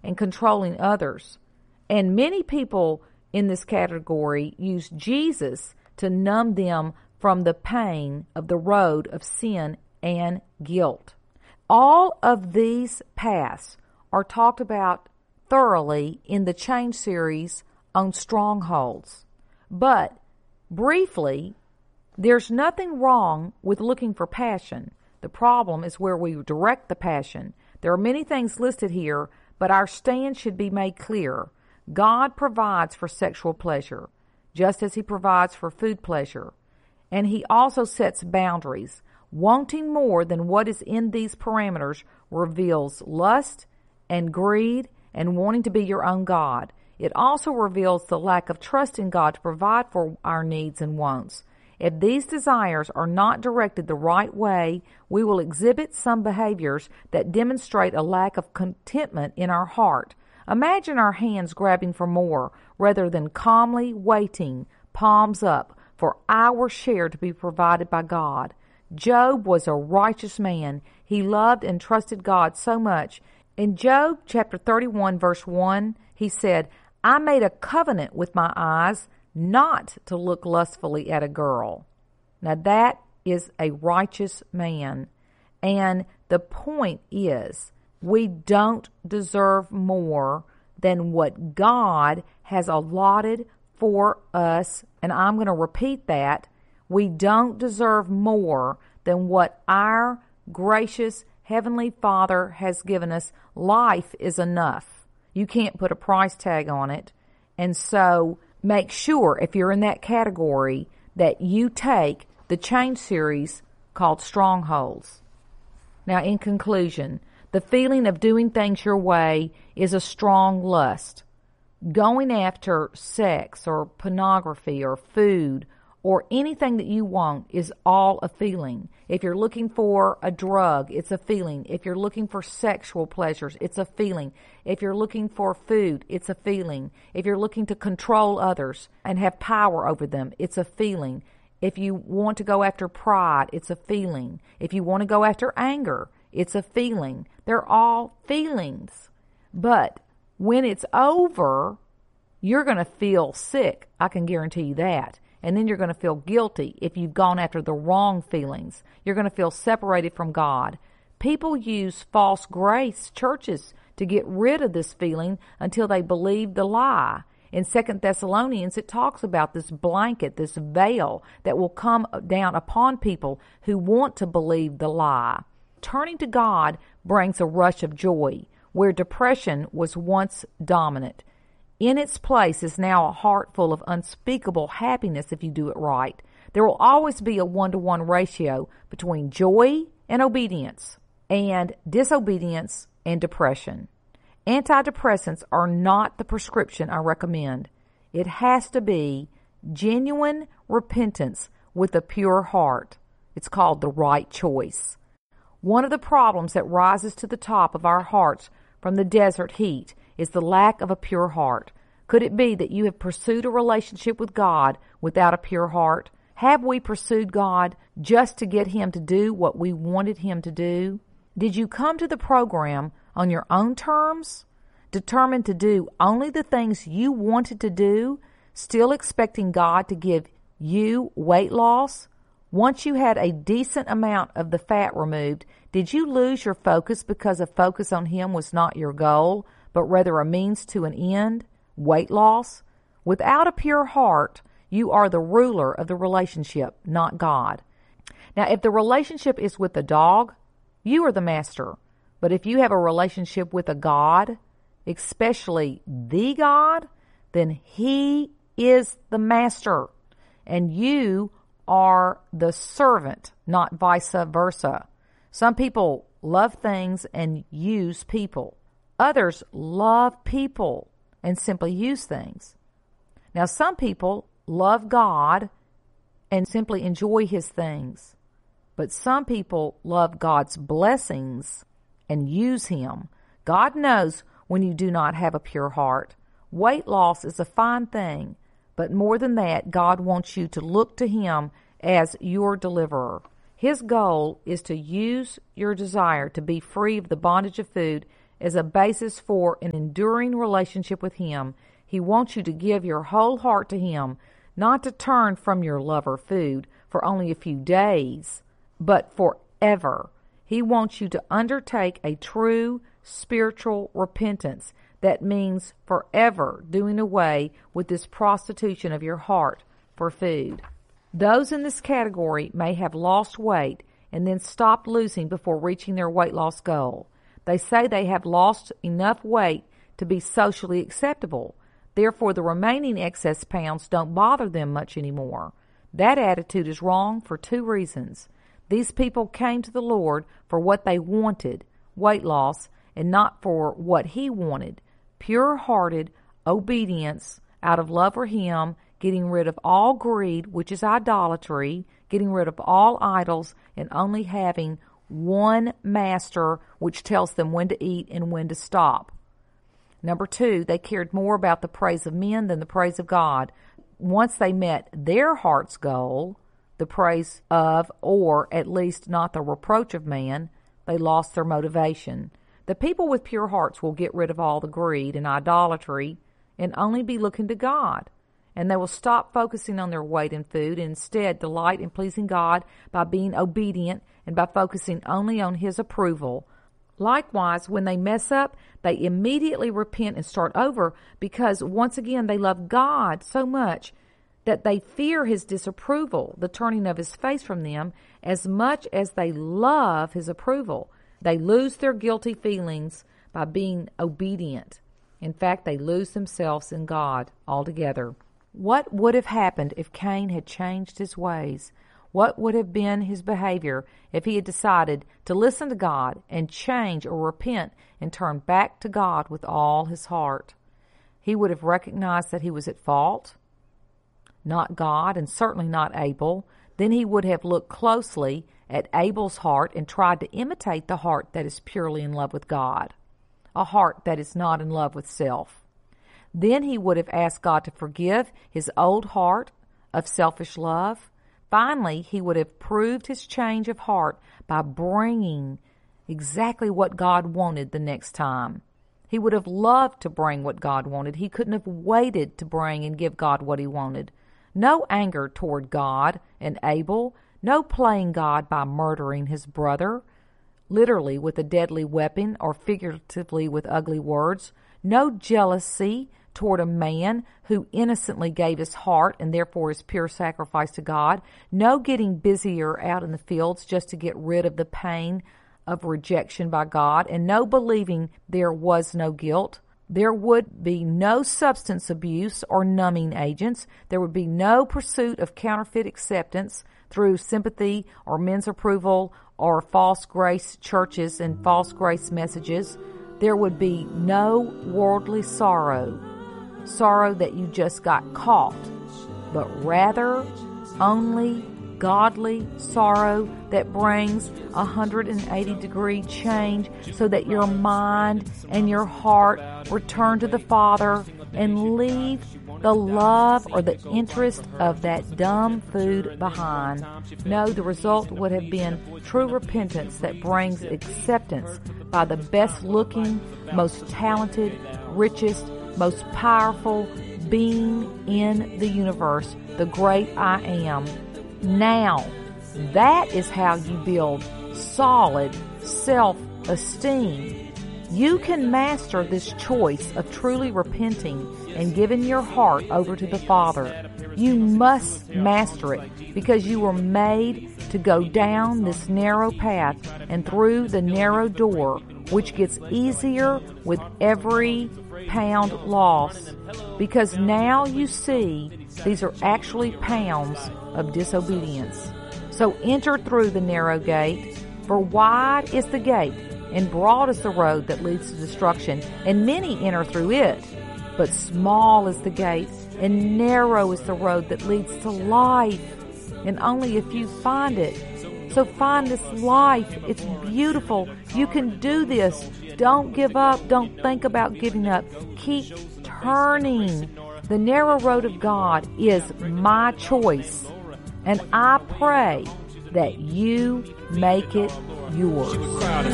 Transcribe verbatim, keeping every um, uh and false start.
and controlling others. And many people in this category use Jesus to numb them from the pain of the road of sin and guilt. All of these paths are talked about thoroughly in the Change series on strongholds. But briefly, there's nothing wrong with looking for passion. The problem is where we direct the passion. There are many things listed here, but our stand should be made clear. God provides for sexual pleasure, just as He provides for food pleasure. And He also sets boundaries. Wanting more than what is in these parameters reveals lust and greed and wanting to be your own God. It also reveals the lack of trust in God to provide for our needs and wants. If these desires are not directed the right way, we will exhibit some behaviors that demonstrate a lack of contentment in our heart. Imagine our hands grabbing for more rather than calmly waiting, palms up, for our share to be provided by God. Job was a righteous man. He loved and trusted God so much. In Job chapter thirty-one, verse one, he said, I made a covenant with my eyes not to look lustfully at a girl. Now that is a righteous man. And the point is, we don't deserve more than what God has allotted for us. And I'm going to repeat that. We don't deserve more than what our gracious Heavenly Father has given us. Life is enough. You can't put a price tag on it. And so make sure, if you're in that category, that you take the Change series called Strongholds. Now, in conclusion, the feeling of doing things your way is a strong lust. Going after sex or pornography or food or anything that you want is all a feeling. If you're looking for a drug, it's a feeling. If you're looking for sexual pleasures, it's a feeling. If you're looking for food, it's a feeling. If you're looking to control others and have power over them, it's a feeling. If you want to go after pride, it's a feeling. If you want to go after anger, it's a feeling. They're all feelings. But when it's over, you're going to feel sick. I can guarantee you that. And then you're going to feel guilty if you've gone after the wrong feelings. You're going to feel separated from God. People use false grace churches to get rid of this feeling until they believe the lie. In Second Thessalonians, it talks about this blanket, this veil that will come down upon people who want to believe the lie. Turning to God brings a rush of joy, where depression was once dominant. In its place is now a heart full of unspeakable happiness if you do it right. There will always be a one-to-one ratio between joy and obedience, and disobedience and depression. Antidepressants are not the prescription I recommend. It has to be genuine repentance with a pure heart. It's called the right choice. One of the problems that rises to the top of our hearts from the desert heat is the lack of a pure heart. Could it be that you have pursued a relationship with God without a pure heart? Have we pursued God just to get Him to do what we wanted Him to do? Did you come to the program on your own terms, determined to do only the things you wanted to do, still expecting God to give you weight loss? Once you had a decent amount of the fat removed, did you lose your focus because a focus on Him was not your goal, but rather a means to an end, weight loss? Without a pure heart, you are the ruler of the relationship, not God. Now, if the relationship is with the dog, you are the master. But if you have a relationship with a God, especially the God, then He is the master, and you are the servant, not vice versa. Some people love things and use people. Others love people and simply use things. Now, some people love God and simply enjoy His things. But some people love God's blessings and use Him. God knows when you do not have a pure heart. Weight loss is a fine thing, but more than that, God wants you to look to Him as your deliverer. His goal is to use your desire to be free of the bondage of food as a basis for an enduring relationship with Him. He wants you to give your whole heart to Him, not to turn from your love or food for only a few days, but forever. He wants you to undertake a true spiritual repentance that means forever doing away with this prostitution of your heart for food. Those in this category may have lost weight and then stopped losing before reaching their weight loss goal. They say they have lost enough weight to be socially acceptable. Therefore, the remaining excess pounds don't bother them much anymore. That attitude is wrong for two reasons. These people came to the Lord for what they wanted, weight loss, and not for what He wanted, pure-hearted obedience out of love for Him, getting rid of all greed, which is idolatry, getting rid of all idols, and only having one master which tells them when to eat and when to stop. Number two, they cared more about the praise of men than the praise of God. Once they met their heart's goal, the praise of, or at least not the reproach of man, they lost their motivation. The people with pure hearts will get rid of all the greed and idolatry and only be looking to God. And they will stop focusing on their weight and food and instead delight in pleasing God by being obedient and by focusing only on His approval. Likewise, when they mess up, they immediately repent and start over because, once again, they love God so much that they fear His disapproval, the turning of His face from them, as much as they love His approval. They lose their guilty feelings by being obedient. In fact, they lose themselves in God altogether. What would have happened if Cain had changed his ways? What would have been his behavior if he had decided to listen to God and change or repent and turn back to God with all his heart? He would have recognized that he was at fault, not God, and certainly not Abel. Then he would have looked closely at Abel's heart and tried to imitate the heart that is purely in love with God, a heart that is not in love with self. Then he would have asked God to forgive his old heart of selfish love. Finally, he would have proved his change of heart by bringing exactly what God wanted the next time. He would have loved to bring what God wanted. He couldn't have waited to bring and give God what He wanted. No anger toward God and Abel. No playing God by murdering his brother, literally with a deadly weapon or figuratively with ugly words. No jealousy toward a man who innocently gave his heart and therefore his pure sacrifice to God. No getting busier out in the fields just to get rid of the pain of rejection by God. And no believing there was no guilt. There would be no substance abuse or numbing agents. There would be no pursuit of counterfeit acceptance through sympathy or men's approval or false grace churches and false grace messages. There would be no worldly sorrow, sorrow that you just got caught, but rather only godly sorrow that brings a one hundred eighty degree change so that your mind and your heart return to the Father and leave the love or the interest of that dumb food behind. No, the result would have been true repentance that brings acceptance by the best looking, most talented, richest, most powerful being in the universe, the great I Am. Now, that is how you build solid self-esteem. You can master this choice of truly repenting and giving your heart over to the Father. You must master it because you were made to go down this narrow path and through the narrow door, which gets easier with every pound loss. Because now you see these are actually pounds of disobedience. So enter through the narrow gate, for wide is the gate, and broad is the road that leads to destruction, and many enter through it. But small is the gate, and narrow is the road that leads to life, and only a few find it. So find this life. It's beautiful. You can do this. Don't give up. Don't think about giving up. Keep turning. The narrow road of God is my choice, and I pray that you make it yours.